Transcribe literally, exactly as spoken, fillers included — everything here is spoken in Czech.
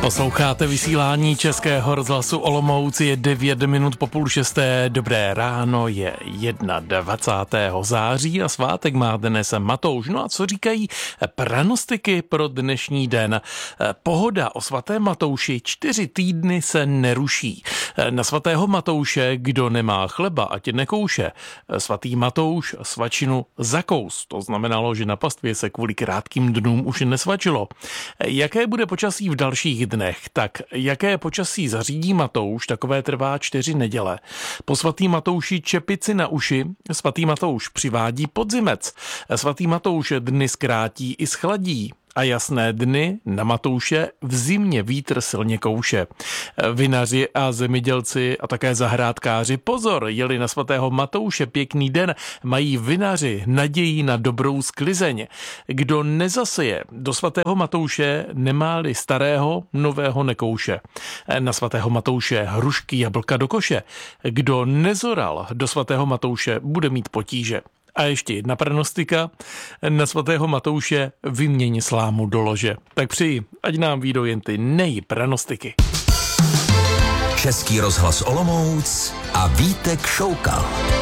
Posloucháte vysílání Českého rozhlasu Olomouc, je devět minut po půl šesté. Dobré ráno, je dvacátého prvního září a svátek má dnes Matouš. No a co říkají pranostiky pro dnešní den? Pohoda o svatém Matouši čtyři týdny se neruší. Na svatého Matouše, kdo nemá chleba, ať nekouše. Svatý Matouš svačinu zakous. To znamenalo, že na pastvě se kvůli krátkým dnům už nesvačilo. Jaké bude počasí v dalších dnech? Tak jaké počasí zařídí Matouš, takové trvá čtyři neděle. Po svatý Matouši čepici na uši, svatý Matouš přivádí podzimec. Svatý Matouš dny zkrátí i schladí. A jasné dny na Matouše v zimě vítr silně kouše. Vinaři a zemědělci a také zahrádkáři pozor, jeli na svatého Matouše pěkný den, mají vinaři naději na dobrou sklizeň. Kdo nezaseje do svatého Matouše, nemá-li starého, nového nekouše. Na svatého Matouše hrušky, jablka do koše. Kdo nezoral do svatého Matouše, bude mít potíže. A ještě jedna pranostika. Na svatého Matouše vyměň slámu do lože. Tak přeji, ať nám vyjdou jen ty nejpranostiky. Český rozhlas Olomouc a Vítek Šoukal.